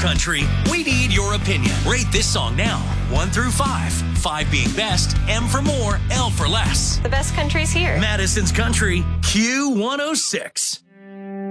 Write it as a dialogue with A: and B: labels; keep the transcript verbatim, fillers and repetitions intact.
A: country. We need your opinion. Rate this song now, one through five. Five being best, M for more, L for less.
B: The best country's here.
A: Madison's Country, Q one oh six.